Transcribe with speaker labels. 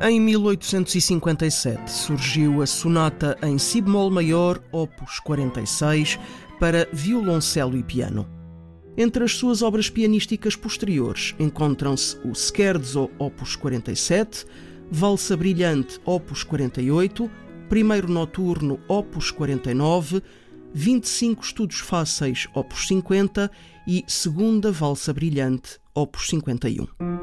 Speaker 1: Em 1857 surgiu a Sonata em Si bemol maior, opus 46, para violoncelo e piano. Entre as suas obras pianísticas posteriores encontram-se o Scherzo, opus 47, Valsa Brilhante, opus 48, Primeiro Noturno, opus 49, 25 Estudos Fáceis, opus 50 e Segunda Valsa Brilhante, opus 51.